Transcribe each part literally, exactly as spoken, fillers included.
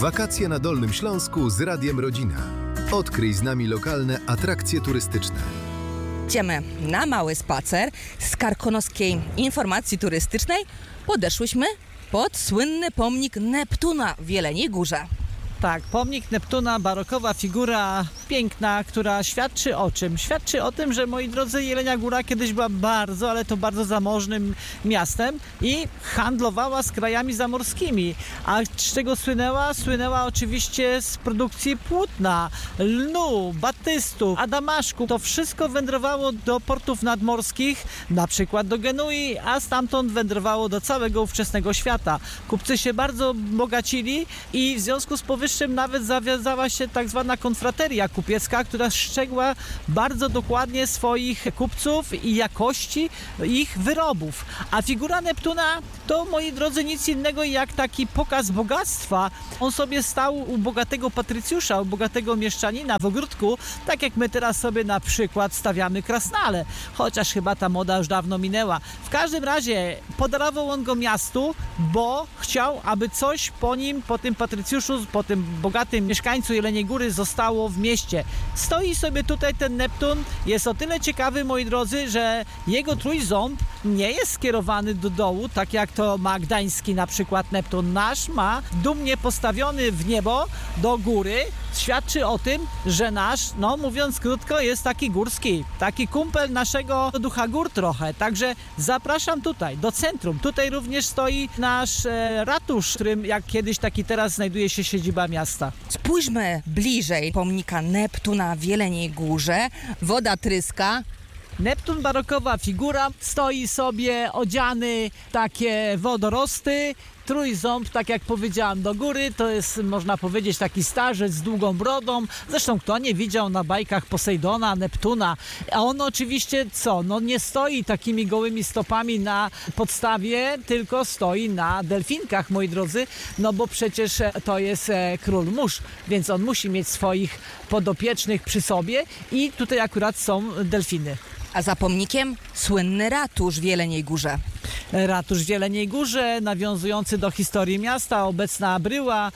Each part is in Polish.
Wakacje na Dolnym Śląsku z Radiem Rodzina. Odkryj z nami lokalne atrakcje turystyczne. Idziemy na mały spacer. Z Karkonoskiej Informacji Turystycznej podeszłyśmy pod słynny pomnik Neptuna w Jeleniej Górze. Tak, pomnik Neptuna, barokowa figura, piękna, która świadczy o czym? Świadczy o tym, że, moi drodzy, Jelenia Góra kiedyś była bardzo, ale to bardzo zamożnym miastem i handlowała z krajami zamorskimi. A z czego słynęła? Słynęła oczywiście z produkcji płótna, lnu, batystów, adamaszku. To wszystko wędrowało do portów nadmorskich, na przykład do Genui, a stamtąd wędrowało do całego ówczesnego świata. Kupcy się bardzo bogacili i w związku z powyższym nawet zawiązała się tak zwana konfrateria kupiecka, która strzegła bardzo dokładnie swoich kupców i jakości ich wyrobów. A figura Neptuna to, moi drodzy, nic innego jak taki pokaz bogactwa. On sobie stał u bogatego patrycjusza, u bogatego mieszczanina w ogródku, tak jak my teraz sobie na przykład stawiamy krasnale, chociaż chyba ta moda już dawno minęła. W każdym razie podarował on go miastu, bo chciał, aby coś po nim, po tym patrycjuszu, po tym bogatym mieszkańcu Jeleniej Góry zostało w mieście. Stoi sobie tutaj ten Neptun, jest o tyle ciekawy, moi drodzy, że jego trójząb nie jest skierowany do dołu, tak jak to ma gdański na przykład Neptun. Nasz ma dumnie postawiony w niebo, do góry. Świadczy o tym, że nasz, no mówiąc krótko, jest taki górski, taki kumpel naszego ducha gór trochę. Także zapraszam tutaj, do centrum. Tutaj również stoi nasz e, ratusz, w którym jak kiedyś, tak i teraz znajduje się siedziba miasta. Spójrzmy bliżej pomnika Neptuna w Jeleniej Górze. Woda tryska. Neptun, barokowa figura, stoi sobie odziany w takie wodorosty, trójząb, tak jak powiedziałam, do góry. To jest, można powiedzieć, taki starzec z długą brodą. Zresztą kto nie widział na bajkach Posejdona, Neptuna. A on oczywiście co? No nie stoi takimi gołymi stopami na podstawie, tylko stoi na delfinkach, moi drodzy. No bo przecież to jest król mórz, więc on musi mieć swoich podopiecznych przy sobie i tutaj akurat są delfiny. A za pomnikiem słynny ratusz w Jeleniej Górze. Ratusz w Jeleniej Górze, nawiązujący do historii miasta, obecna bryła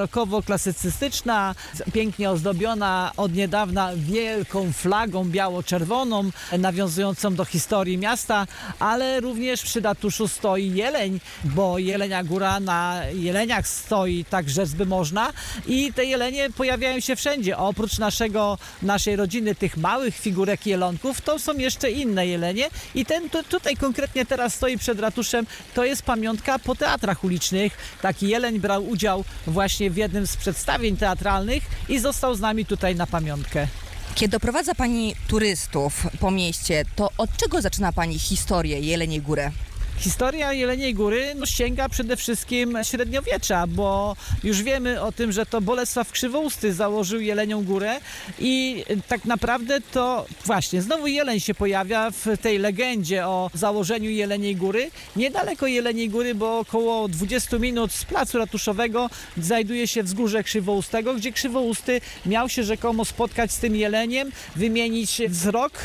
barokowo-klasycystyczna, pięknie ozdobiona od niedawna wielką flagą biało-czerwoną, nawiązującą do historii miasta, ale również przy ratuszu stoi jeleń, bo Jelenia Góra na jeleniach stoi, tak rzec by można, i te jelenie pojawiają się wszędzie. Oprócz naszego, naszej rodziny, tych małych figurek jelonków, to są jeszcze inne jelenie i ten tu, tutaj konkretnie teraz stoi przed ratuszem, to jest pamiątka po teatrach ulicznych. Taki jeleń brał udział właśnie w jednym z przedstawień teatralnych i został z nami tutaj na pamiątkę. Kiedy doprowadza Pani turystów po mieście, to od czego zaczyna Pani historię Jeleniej Góry? Historia Jeleniej Góry no, sięga przede wszystkim średniowiecza, bo już wiemy o tym, że to Bolesław Krzywousty założył Jelenią Górę i tak naprawdę to właśnie znowu jeleń się pojawia w tej legendzie o założeniu Jeleniej Góry. Niedaleko Jeleniej Góry, bo około dwadzieścia minut z placu ratuszowego znajduje się wzgórze Krzywoustego, gdzie Krzywousty miał się rzekomo spotkać z tym jeleniem, wymienić wzrok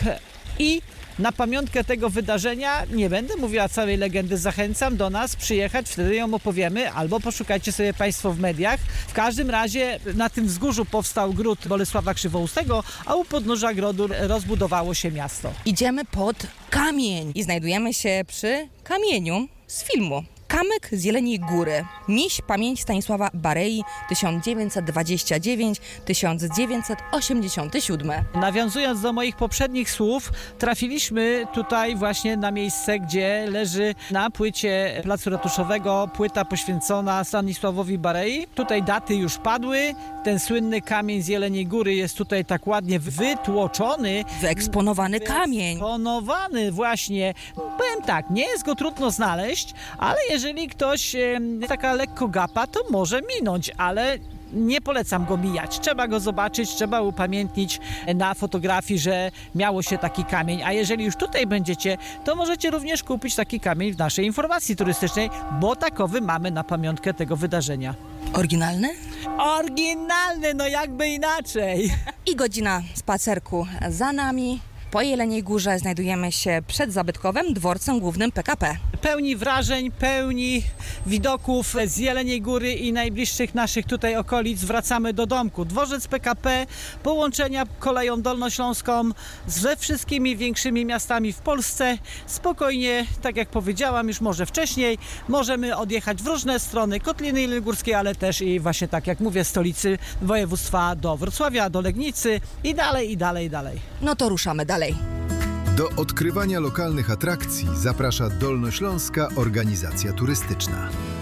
i na pamiątkę tego wydarzenia, nie będę mówiła całej legendy, zachęcam do nas przyjechać, wtedy ją opowiemy, albo poszukajcie sobie Państwo w mediach. W każdym razie na tym wzgórzu powstał gród Bolesława Krzywoustego, a u podnóża grodu rozbudowało się miasto. Idziemy pod kamień i znajdujemy się przy kamieniu z filmu. Kamyk z Jeleniej Góry. Miś pamięć Stanisława Barei tysiąc dziewięćset dwadzieścia dziewięć do tysiąc dziewięćset osiemdziesiąt siedem. Nawiązując do moich poprzednich słów, trafiliśmy tutaj właśnie na miejsce, gdzie leży na płycie placu ratuszowego płyta poświęcona Stanisławowi Barei. Tutaj daty już padły. Ten słynny kamień z Jeleniej Góry jest tutaj tak ładnie wytłoczony. Wyeksponowany kamień. Wyeksponowany właśnie. Powiem tak, nie jest go trudno znaleźć, ale jeżeli ktoś e, taka lekko gapa, to może minąć, ale nie polecam go mijać. Trzeba go zobaczyć, trzeba upamiętnić na fotografii, że miało się taki kamień. A jeżeli już tutaj będziecie, to możecie również kupić taki kamień w naszej informacji turystycznej, bo takowy mamy na pamiątkę tego wydarzenia. Oryginalny? Oryginalny, no jakby inaczej. I godzina spacerku za nami. Po Jeleniej Górze znajdujemy się przed zabytkowym dworcem głównym P K P. Pełni wrażeń, pełni widoków z Jeleniej Góry i najbliższych naszych tutaj okolic wracamy do domku. Dworzec P K P, połączenia koleją dolnośląską ze wszystkimi większymi miastami w Polsce. Spokojnie, tak jak powiedziałam już może wcześniej, możemy odjechać w różne strony Kotliny Jeleniogórskiej, ale też i właśnie tak jak mówię, stolicy województwa do Wrocławia, do Legnicy i dalej, i dalej, i dalej. No to ruszamy dalej. Do odkrywania lokalnych atrakcji zaprasza Dolnośląska Organizacja Turystyczna.